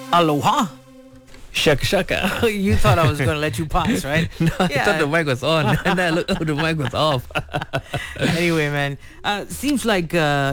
Aloha. Shaka shaka. You thought I was going to let you pass, right? No, I thought the mic was on. And then I looked, oh, the mic was off. Anyway, man, seems like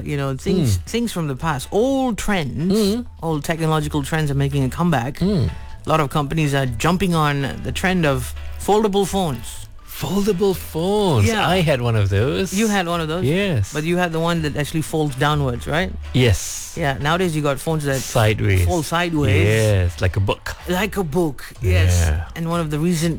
things from the past, old trends, old technological trends are making a comeback. A lot of companies are jumping on the trend of foldable phones. Foldable phones. Yeah. I had one of those. You had one of those? Yes. But you had the one that actually folds downwards, right? Yes. Yeah, nowadays you got phones that Sideways. fold sideways. Yes, like a book. Like a book, yes. Yeah. And one of the recent,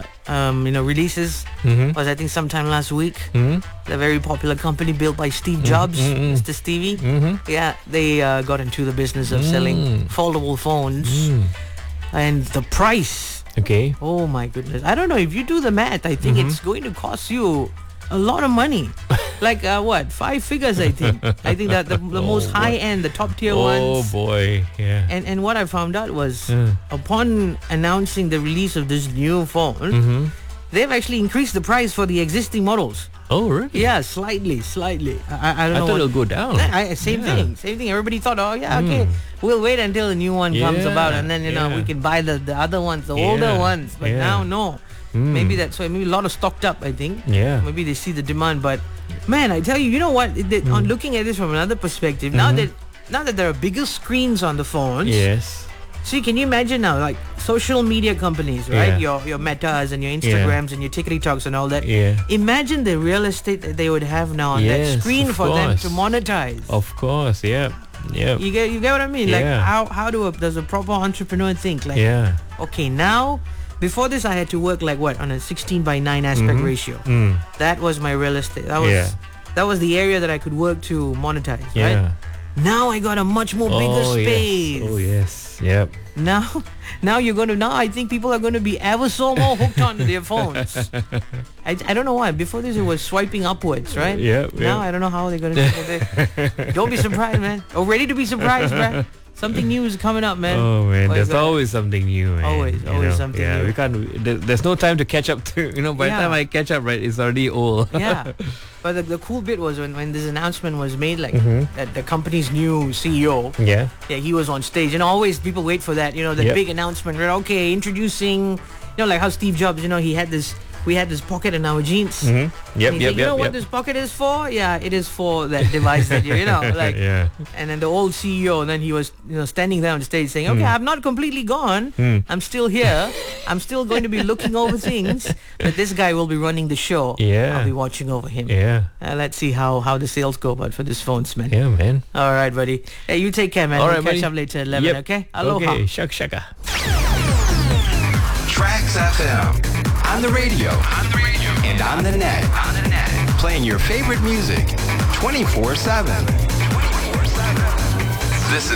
releases was, I think, sometime last week. The very popular company built by Steve Jobs, Mr. Stevie. Yeah, they got into the business of selling foldable phones. And the price, Okay. oh my goodness. I don't know, if you do the math, I think it's going to cost you a lot of money. Like, 5 figures, I think. I think that the most high-end, the top-tier Oh ones. boy, yeah. And what I found out was, upon announcing the release of this new phone, they've actually increased the price for the existing models. Oh really? Yeah, slightly. I don't I know. thought it'll go down. Same thing. Everybody thought, oh yeah, okay, we'll wait until the new one comes Yeah, about, and then we can buy the other ones, the older ones. But now, no. Maybe that's why. Maybe a lot of stocked up, I think. Yeah. Maybe they see the demand, but man, I tell you, you know what? On looking at this from another perspective, now that there are bigger screens on the phones. Yes. See, can you imagine now, like social media companies, right? Yeah. Your Metas and your Instagrams and your TikToks and all that. Yeah. Imagine the real estate that they would have now on that Yes, screen of for them course. to monetize. Of course, yeah. Yeah. You get what I mean? Like Yeah. how does a proper entrepreneur think? Like, Yeah. okay, now before this I had to work like what on a 16:9 aspect ratio. That was my real estate. That was the area that I could work to monetize, Yeah. right? Now I got a much more bigger space. Yes. Oh yes. Yep. Now I think people are going to be ever so more hooked onto their phones. I don't know why. Before this it was swiping upwards, right? Yeah. Now I don't know how they're going to do it. Don't be surprised, man. Or ready to be surprised, man. Something new is coming up, man. Oh man, What there's is that? always something new, man. Always something yeah, new. we can't. There's no time to catch up to. By the time I catch up, right, it's already old. Yeah. But the cool bit was when this announcement was made, like that the company's new CEO. Yeah. Yeah, he was on stage, and always people wait for that, the Yep. big announcement. Right? Okay, introducing, like how Steve Jobs, we had this pocket in our jeans. Yep. And he said, you know what this pocket is for? Yeah, it is for that device that like. Yeah. And then the old CEO, and then he was, standing there on stage saying, okay, I'm not completely gone. I'm still here. I'm still going to be looking over things. But this guy will be running the show. Yeah. I'll be watching over him. Yeah. Let's see how the sales go about for this phones, man. Yeah, man. All right, buddy. Hey, you take care, man. All We'll right, catch buddy. up later at 11, Yep. okay? Aloha. Okay. Shaka. Tracks FM. On the radio. And on the net. Playing your favorite music 24/7. This is